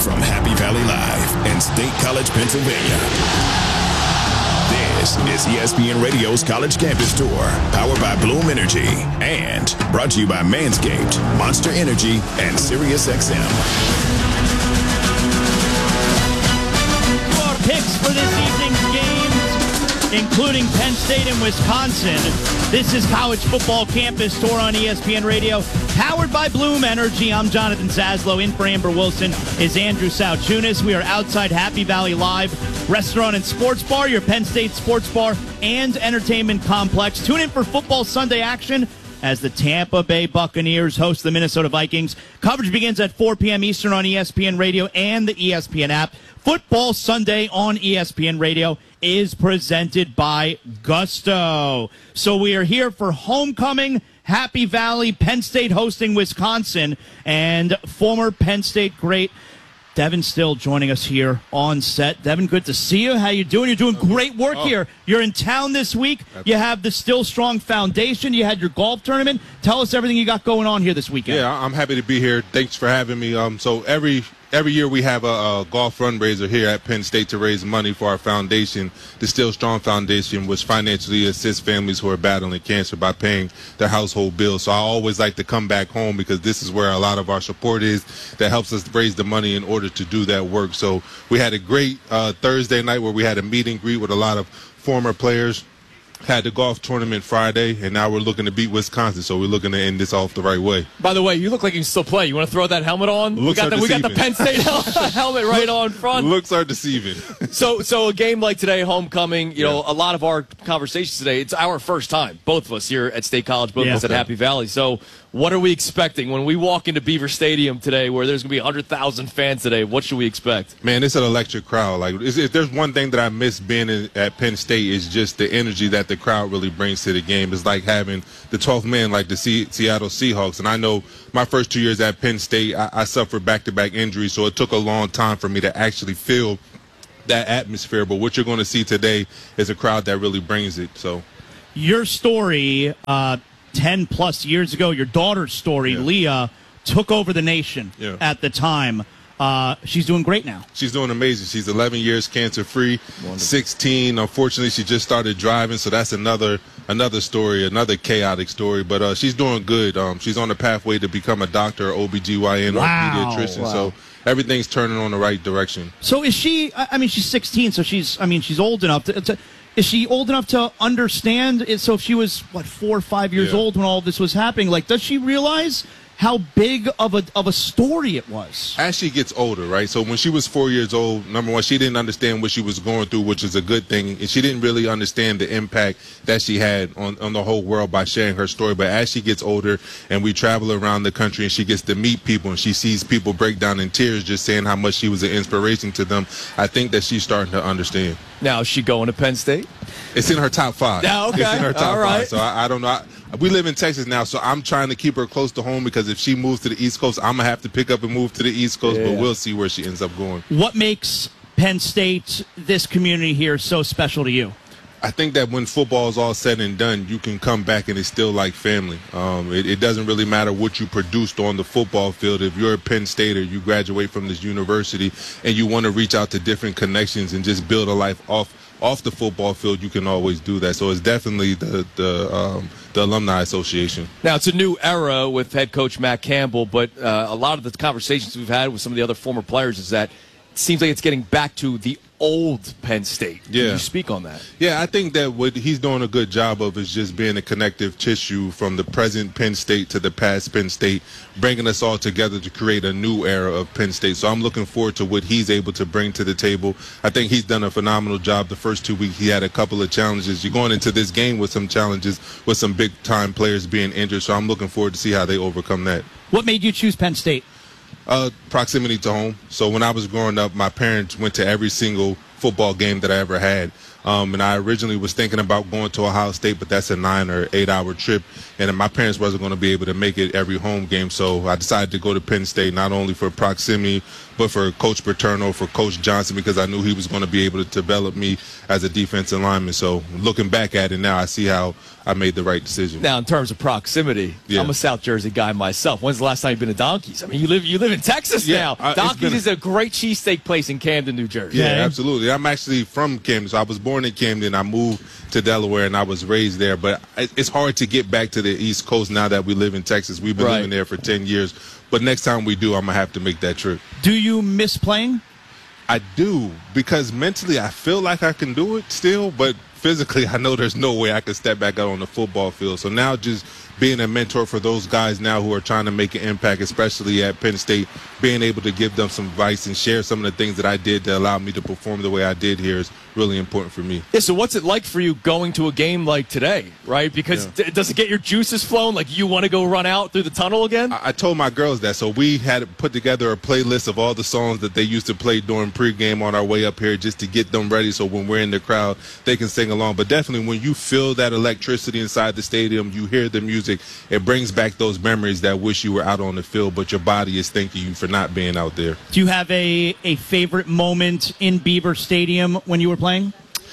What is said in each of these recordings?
from Happy Valley Live in State College, Pennsylvania. This is ESPN Radio's College Campus Tour, powered by Bloom Energy, and brought to you by Manscaped, Monster Energy, and SiriusXM. Our picks for this evening's games, including Penn State and Wisconsin. This is College Football Campus Tour on ESPN Radio, powered by Bloom Energy. I'm Jonathan Zaslow. In for Amber Wilson is Andrew Sauchunas. We are outside Happy Valley Live Restaurant and Sports Bar, your Penn State sports bar and entertainment complex. Tune in for football Sunday action as the Tampa Bay Buccaneers host the Minnesota Vikings. Coverage begins at 4 p.m. Eastern on ESPN Radio and the ESPN app. Football Sunday on ESPN Radio is presented by Gusto. So we are here for homecoming, Happy Valley, Penn State hosting Wisconsin, and former Penn State great Devin Still joining us here on set. Devin, good to see you. How you doing? You're doing great work here. You're in town this week. You have the Still Strong Foundation. You had your golf tournament. Tell us everything you got going on here this weekend. Yeah, I'm happy to be here. Thanks for having me. So every year we have a golf fundraiser here at Penn State to raise money for our foundation, the Still Strong Foundation, which financially assists families who are battling cancer by paying their household bills. So I always like to come back home because this is where a lot of our support is that helps us raise the money in order to do that work. So we had a great Thursday night where we had a meet and greet with a lot of former players. Had the golf tournament Friday, and now we're looking to beat Wisconsin, so we're looking to end this off the right way. By the way, you look like you can still play. You want to throw that helmet on? We got the Penn State helmet right on front. Looks are deceiving. So a game like today, homecoming, you know, a lot of our conversations today, it's our first time, both of us here at State College, both of us at Happy Valley. So what are we expecting when we walk into Beaver Stadium today where there's going to be 100,000 fans today? What should we expect? Man, it's an electric crowd. Like, if there's one thing that I miss being at Penn State is just the energy that the crowd really brings to the game. It's like having the 12th man like the Seattle Seahawks. And I know my first 2 years at Penn State, I suffered back-to-back injuries, so it took a long time for me to actually feel that atmosphere. But what you're going to see today is a crowd that really brings it. So your story 10-plus years ago, your daughter's story, Leah, took over the nation at the time. She's doing great now. She's doing amazing. She's 11 years cancer-free, 16. Unfortunately, she just started driving, so that's another story, another chaotic story. But she's doing good. She's on the pathway to become a doctor, OBGYN, or pediatrician. So everything's turning on the right direction. So is she, I mean, she's 16, so she's old enough to is she old enough to understand it? So if she was, 4 or 5 years old when all this was happening, like, does she realize how big of a story it was? As she gets older, right? So when she was 4 years old, number one, she didn't understand what she was going through, which is a good thing. And she didn't really understand the impact that she had on the whole world by sharing her story. But as she gets older and we travel around the country and she gets to meet people and she sees people break down in tears just saying how much she was an inspiration to them, I think that she's starting to understand. Now, is she going to Penn State? It's in her top 5. Yeah, okay. It's in her top 5. So I don't know. We live in Texas now, so I'm trying to keep her close to home because if she moves to the East Coast, I'm going to have to pick up and move to the East Coast, but we'll see where she ends up going. What makes Penn State, this community here, so special to you? I think that when football is all said and done, you can come back and it's still like family. It doesn't really matter what you produced on the football field. If you're a Penn Stater, you graduate from this university, and you want to reach out to different connections and just build a life off the football field, you can always do that. So it's definitely the Alumni Association. Now, it's a new era with head coach Matt Campbell, but a lot of the conversations we've had with some of the other former players is that it seems like it's getting back to the old Penn State. Can you speak on that? Yeah, I think that what he's doing a good job of is just being a connective tissue from the present Penn State to the past Penn State, bringing us all together to create a new era of Penn State. So I'm looking forward to what he's able to bring to the table. I think he's done a phenomenal job. The first 2 weeks he had a couple of challenges. You're going into this game with some challenges, with some big-time players being injured. So I'm looking forward to see how they overcome that. What made you choose Penn State? Proximity to home. So when I was growing up, my parents went to every single football game that I ever had. And I originally was thinking about going to Ohio State, but that's a 9 or 8 hour trip. And my parents wasn't going to be able to make it every home game. So I decided to go to Penn State, not only for proximity, but for Coach Paterno, for Coach Johnson, because I knew he was going to be able to develop me as a defensive lineman. So looking back at it now, I see how I made the right decision. Now, in terms of proximity, I'm a South Jersey guy myself. When's the last time you've been to Donkeys? I mean, you live in Texas now. Donkeys is a great cheesesteak place in Camden, New Jersey. Yeah, absolutely. I'm actually from Camden, so I was born in Camden. I moved to Delaware, and I was raised there. But it's hard to get back to the East Coast now that we live in Texas. We've been living there for 10 years. But next time we do, I'm going to have to make that trip. Do you miss playing? I do, because mentally I feel like I can do it still, but physically I know there's no way I can step back out on the football field. So now just being a mentor for those guys now who are trying to make an impact, especially at Penn State, being able to give them some advice and share some of the things that I did to allow me to perform the way I did here is really important for me. Yeah, so what's it like for you going to a game like today, right? Because does it get your juices flowing? Like you want to go run out through the tunnel again? I told my girls that. So we had put together a playlist of all the songs that they used to play during pregame on our way up here just to get them ready so when we're in the crowd, they can sing along. But definitely when you feel that electricity inside the stadium, you hear the music, it brings back those memories that wish you were out on the field, but your body is thanking you for not being out there. Do you have a favorite moment in Beaver Stadium when you were playing?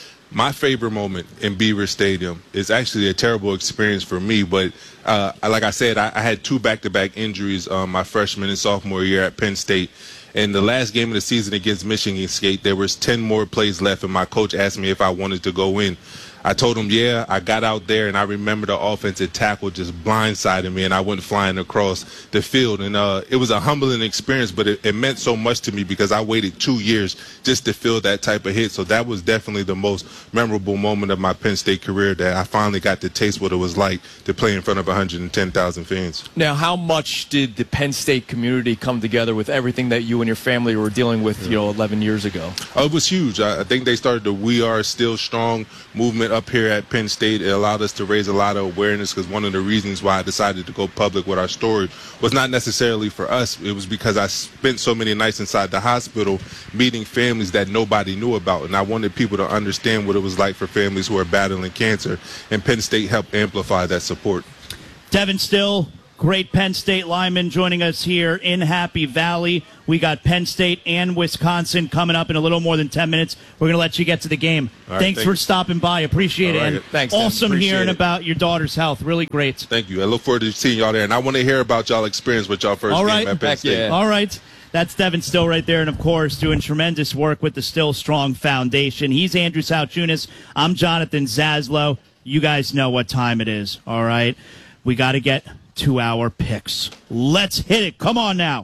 My favorite moment in Beaver Stadium is actually a terrible experience for me, but like I said, I had 2 back-to-back injuries my freshman and sophomore year at Penn State. In the last game of the season against Michigan State, there was 10 more plays left, and my coach asked me if I wanted to go in. I told him, yeah. I got out there, and I remember the offensive tackle just blindsided me, and I went flying across the field. And it was a humbling experience, but it meant so much to me because I waited 2 years just to feel that type of hit. So that was definitely the most memorable moment of my Penn State career, that I finally got to taste what it was like to play in front of 110,000 fans. Now, how much did the Penn State community come together with everything that you and your family were dealing with, 11 years ago? It was huge. I think they started the We Are Still Strong movement up here at Penn State. It allowed us to raise a lot of awareness, because one of the reasons why I decided to go public with our story was not necessarily for us. It was because I spent so many nights inside the hospital meeting families that nobody knew about, and I wanted people to understand what it was like for families who are battling cancer, and Penn State helped amplify that support. Devin Still, great Penn State lineman, joining us here in Happy Valley. We got Penn State and Wisconsin coming up in a little more than 10 minutes. We're going to let you get to the game. Right, thanks for stopping by. Appreciate it. And thanks, awesome hearing about your daughter's health. Really great. Thank you. I look forward to seeing y'all there, and I want to hear about y'all experience with y'all first game at Penn State. Yeah. All right. That's Devin Still right there, and, of course, doing tremendous work with the Still Strong Foundation. He's Andrew Sauchunas. I'm Jonathan Zaslow. You guys know what time it is, all right? We got to get to our picks. Let's hit it. Come on now.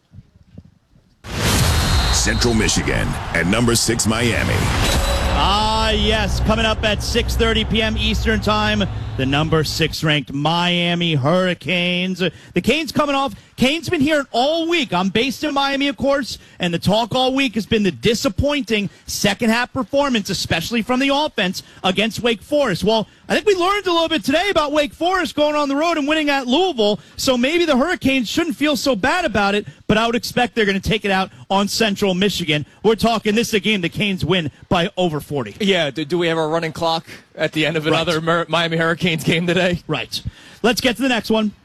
Central Michigan at number 6 Miami. Yes, coming up at 6:30 p.m. Eastern Time, the number 6 ranked Miami Hurricanes. The Canes coming off. Canes been here all week. I'm based in Miami, of course, and the talk all week has been the disappointing second-half performance, especially from the offense against Wake Forest. Well, I think we learned a little bit today about Wake Forest going on the road and winning at Louisville, so maybe the Hurricanes shouldn't feel so bad about it, but I would expect they're going to take it out on Central Michigan. We're talking this is a game the Canes win by over 40. Yeah, do we have a running clock at the end of another Miami Hurricanes game today? Right. Let's get to the next one.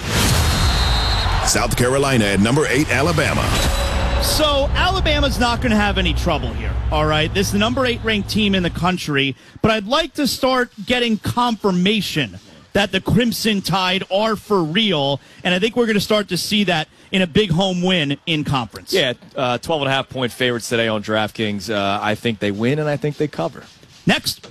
South Carolina at number 8, Alabama. So Alabama's not going to have any trouble here, all right? This is the number 8 ranked team in the country, but I'd like to start getting confirmation that the Crimson Tide are for real, and I think we're going to start to see that in a big home win in conference. Yeah, 12.5-point favorites today on DraftKings. I think they win, and I think they cover. Next.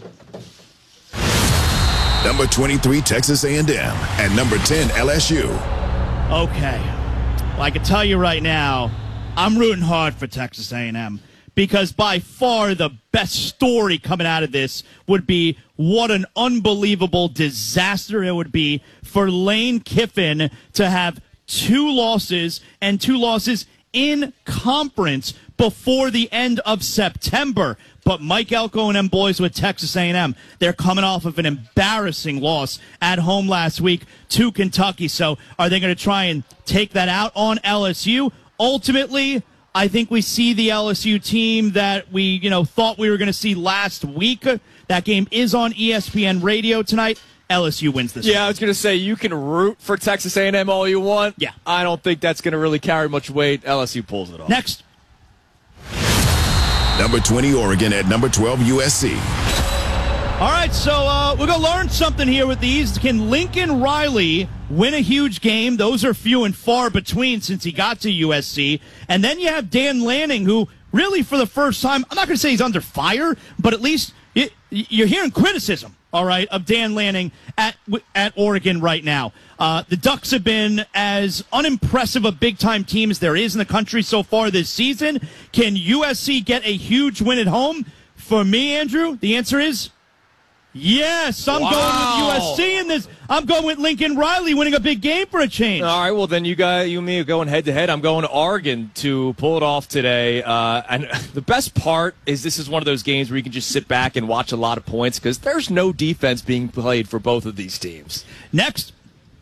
Number 23, Texas A&M, and number 10, LSU. Okay. Well, I can tell you right now, I'm rooting hard for Texas A&M because by far the best story coming out of this would be what an unbelievable disaster it would be for Lane Kiffin to have 2 losses and 2 losses in conference before the end of September. But Mike Elko and them boys with Texas A&M, they're coming off of an embarrassing loss at home last week to Kentucky. So are they going to try and take that out on LSU? Ultimately, I think we see the LSU team that we, thought we were going to see last week. That game is on ESPN Radio tonight. LSU wins this. Yeah, I was going to say, you can root for Texas A&M all you want. Yeah. I don't think that's going to really carry much weight. LSU pulls it off. Next. Number 20, Oregon at number 12, USC. All right, so we're going to learn something here with these. Can Lincoln Riley win a huge game? Those are few and far between since he got to USC. And then you have Dan Lanning, who really for the first time, I'm not going to say he's under fire, but at least you're hearing criticism, all right, of Dan Lanning at Oregon right now. The Ducks have been as unimpressive a big-time team as there is in the country so far this season. Can USC get a huge win at home? For me, Andrew, the answer is yes. I'm going with USC in this. I'm going with Lincoln Riley winning a big game for a change. All right, well, then you and me are going head-to-head. I'm going to Oregon to pull it off today. And the best part is this is one of those games where you can just sit back and watch a lot of points because there's no defense being played for both of these teams. Next.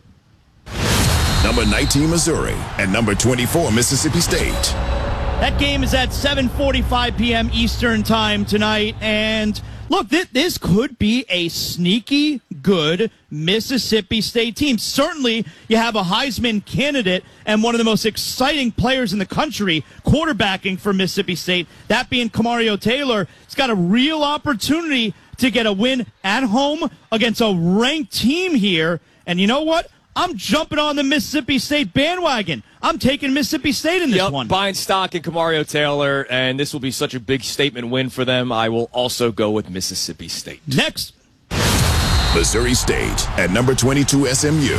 Number 19, Missouri, and number 24, Mississippi State. That game is at 7:45 p.m. Eastern time tonight. And look, this could be a sneaky good Mississippi State team. Certainly, you have a Heisman candidate and one of the most exciting players in the country quarterbacking for Mississippi State, that being Kamario Taylor. He's got a real opportunity to get a win at home against a ranked team here. And you know what? I'm jumping on the Mississippi State bandwagon. I'm taking Mississippi State in this one. Buying stock in Kamario Taylor, and this will be such a big statement win for them. I will also go with Mississippi State. Next. Missouri State at number 22, SMU.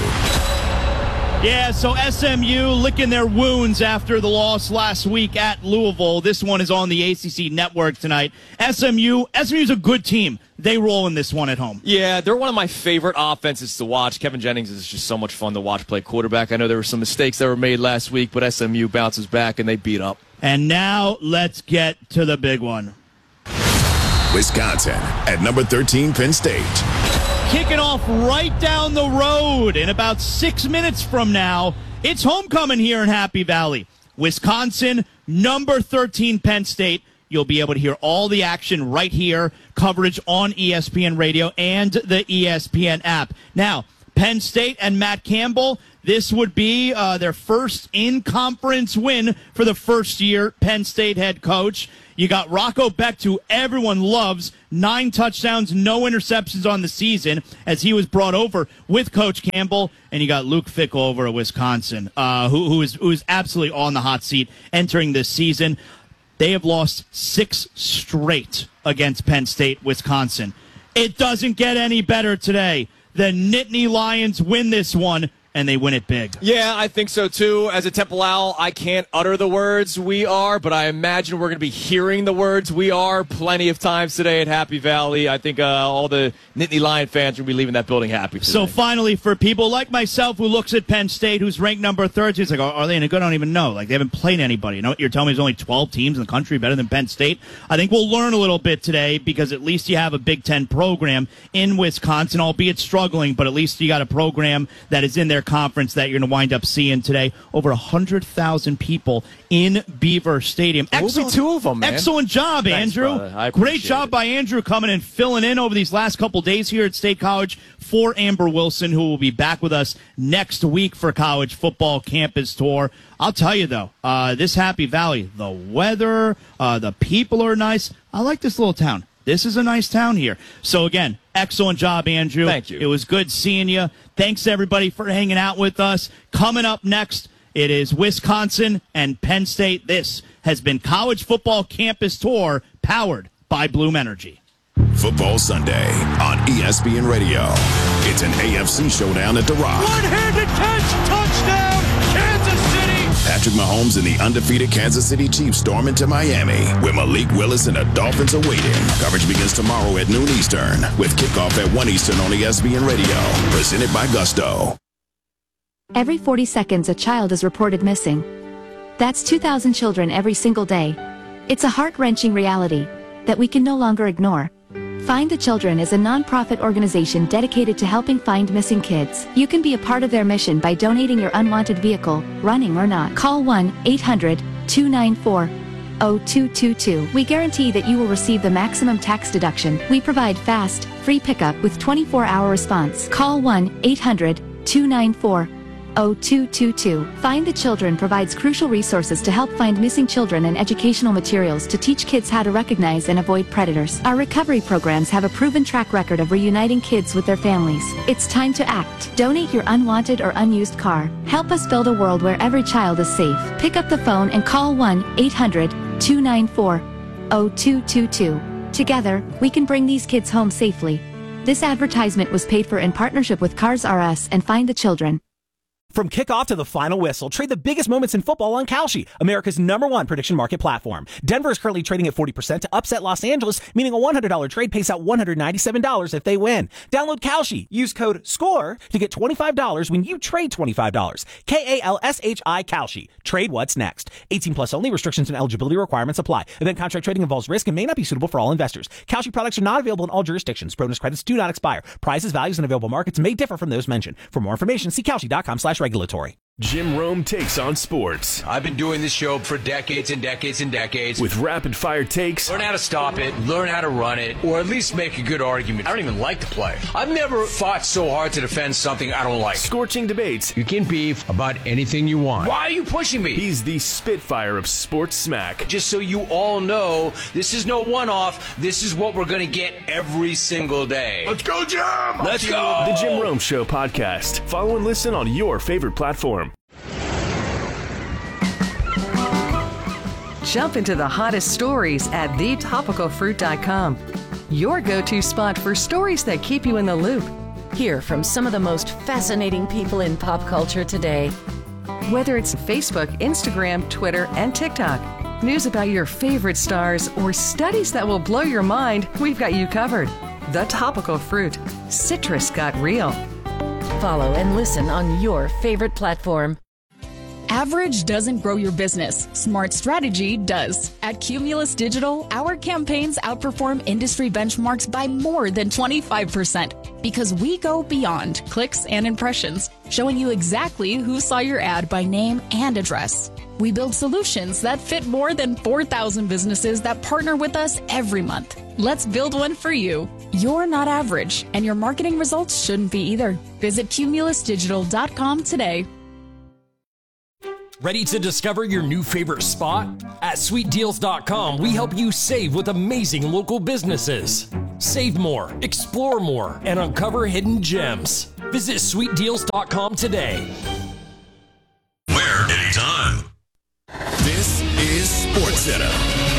Yeah, so SMU licking their wounds after the loss last week at Louisville. This one is on the ACC network tonight. SMU's a good team. They roll in this one at home. Yeah, they're one of my favorite offenses to watch. Kevin Jennings is just so much fun to watch play quarterback. I know there were some mistakes that were made last week, but SMU bounces back and they beat up. And now let's get to the big one. Wisconsin at number 13, Penn State. Kicking off right down the road in about 6 minutes from now. It's homecoming here in Happy Valley. Wisconsin, number 13, Penn State. You'll be able to hear all the action right here, coverage on ESPN Radio and the ESPN app. Now, Penn State and Matt Campbell, this would be their first in-conference win for the first-year Penn State head coach. You got Rocco Becht, who everyone loves, 9 touchdowns, no interceptions on the season as he was brought over with Coach Campbell. And you got Luke Fickell over at Wisconsin, who is absolutely on the hot seat entering this season. They have lost 6 straight against Penn State, Wisconsin. It doesn't get any better today. The Nittany Lions win this one, and they win it big. Yeah, I think so, too. As a Temple Owl, I can't utter the words "we are," but I imagine we're going to be hearing the words "we are" plenty of times today at Happy Valley. I think all the Nittany Lion fans will be leaving that building happy today. So finally, for people like myself who looks at Penn State, who's ranked number 13, it's like, are they any good? I don't even know. Like, they haven't played anybody. You know what? You're telling me there's only 12 teams in the country better than Penn State? I think we'll learn a little bit today because at least you have a Big Ten program in Wisconsin, albeit struggling, but at least you got a program that is in their conference that you're going to wind up seeing today. Over 100,000 people in Beaver Stadium. Excellent, 2 of them, man. Excellent job, Thanks, Andrew. Great job by Andrew coming and filling in over these last couple days here at State College for Amber Wilson, who will be back with us next week for College Football Campus Tour. I'll tell you, though, this Happy Valley, the weather, the people are nice. I like this little town. This is a nice town here. So, again, excellent job, Andrew. Thank you. It was good seeing you. Thanks, everybody, for hanging out with us. Coming up next, it is Wisconsin and Penn State. This has been College Football Campus Tour, powered by Bloom Energy. Football Sunday on ESPN Radio. It's an AFC showdown at The Rock. One-handed catch, touchdown, Kansas City. Patrick Mahomes and the undefeated Kansas City Chiefs storm into Miami, where Malik Willis and the Dolphins are waiting. Coverage begins tomorrow at noon Eastern, with kickoff at 1 Eastern on ESPN Radio. Presented by Gusto. Every 40 seconds, a child is reported missing. That's 2,000 children every single day. It's a heart-wrenching reality that we can no longer ignore. Find the Children is a non-profit organization dedicated to helping find missing kids. You can be a part of their mission by donating your unwanted vehicle, running or not. Call 1-800-294-0222. We guarantee that you will receive the maximum tax deduction. We provide fast, free pickup with 24-hour response. Call 1-800-294-0222. 0222. Find the Children provides crucial resources to help find missing children and educational materials to teach kids how to recognize and avoid predators. Our recovery programs have a proven track record of reuniting kids with their families. It's time to act. Donate your unwanted or unused car. Help us build a world where every child is safe. Pick up the phone and call 1-800-294-0222. Together, we can bring these kids home safely. This advertisement was paid for in partnership with Cars R Us and Find the Children. From kickoff to the final whistle, trade the biggest moments in football on Kalshi, America's #1 prediction market platform. Denver is currently trading at 40% to upset Los Angeles, meaning a $100 trade pays out $197 if they win. Download Kalshi. Use code SCORE to get $25 when you trade $25. KALSHI Kalshi. Trade what's next. 18 plus only. Restrictions and eligibility requirements apply. Event contract trading involves risk and may not be suitable for all investors. Kalshi products are not available in all jurisdictions. Bonus credits do not expire. Prices, values, and available markets may differ from those mentioned. For more information, see Kalshi.com/regulatory. Jim Rome takes on sports. I've been doing this show for decades and decades and decades. With rapid-fire takes. Learn how to stop it, learn how to run it, or at least make a good argument. I don't even like to play. I've never fought so hard to defend something I don't like. Scorching debates. You can beef about anything you want. Why are you pushing me? He's the Spitfire of sports smack. Just so you all know, this is no one-off. This is what we're going to get every single day. Let's go, Jim! Let's go! The Jim Rome Show podcast. Follow and listen on your favorite platform. Jump into the hottest stories at thetopicalfruit.com. Your go-to spot for stories that keep you in the loop. Hear from some of the most fascinating people in pop culture today. Whether it's Facebook, Instagram, Twitter, and TikTok, news about your favorite stars, or studies that will blow your mind, we've got you covered. The Topical Fruit. Citrus got real. Follow and listen on your favorite platform. Average doesn't grow your business. Smart strategy does. At Cumulus Digital, our campaigns outperform industry benchmarks by more than 25% because we go beyond clicks and impressions, showing you exactly who saw your ad by name and address. We build solutions that fit more than 4,000 businesses that partner with us every month. Let's build one for you. You're not average, and your marketing results shouldn't be either. Visit cumulusdigital.com today. Ready to discover your new favorite spot? At sweetdeals.com, we help you save with amazing local businesses. Save more, explore more, and uncover hidden gems. Visit sweetdeals.com today. Where, anytime. This is SportsCenter.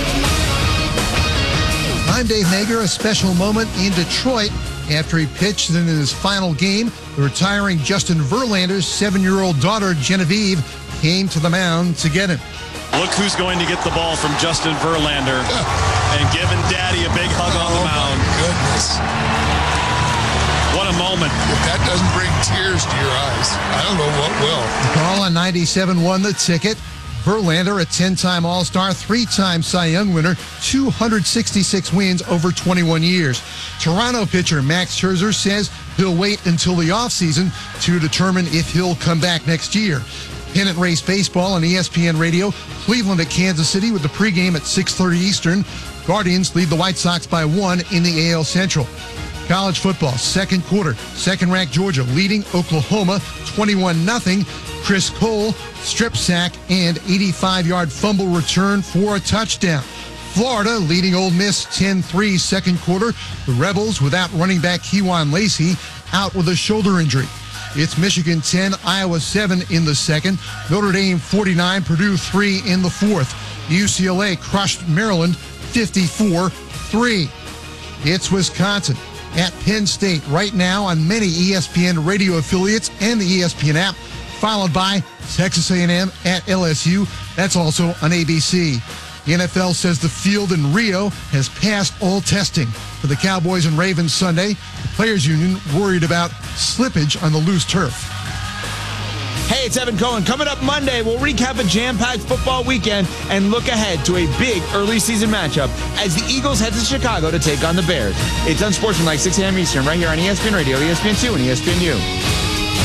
I'm Dave Nager. A special moment in Detroit after he pitched in his final game. The retiring Justin Verlander's 7-year-old daughter, Genevieve, came to the mound to get him. Look who's going to get the ball from Justin Verlander and giving Daddy a big hug on the mound. Goodness. What a moment. If that doesn't bring tears to your eyes, I don't know what will. Carl on 97 won the ticket. Verlander, a 10-time All-Star, 3-time Cy Young winner, 266 wins over 21 years. Toronto pitcher Max Scherzer says he'll wait until the offseason to determine if he'll come back next year. Pennant Race Baseball on ESPN Radio. Cleveland at Kansas City with the pregame at 6:30 Eastern. Guardians lead the White Sox by 1 in the AL Central. College football, second quarter. Second-ranked Georgia leading Oklahoma 21-0. Chris Cole, strip sack, and 85-yard fumble return for a touchdown. Florida leading Ole Miss 10-3 second quarter. The Rebels without running back Kewan Lacey out with a shoulder injury. It's Michigan 10, Iowa 7 in the second. Notre Dame 49, Purdue 3 in the fourth. UCLA crushed Maryland 54-3. It's Wisconsin at Penn State right now on many ESPN radio affiliates and the ESPN app, followed by Texas A&M at LSU. That's also on ABC. The NFL says the field in Rio has passed all testing for the Cowboys and Ravens Sunday. The Players Union worried about slippage on the loose turf. Hey, it's Evan Cohen. Coming up Monday, we'll recap a jam-packed football weekend and look ahead to a big early season matchup as the Eagles head to Chicago to take on the Bears. It's Unsportsmanlike, 6 a.m. Eastern, right here on ESPN Radio, ESPN2, and ESPNU.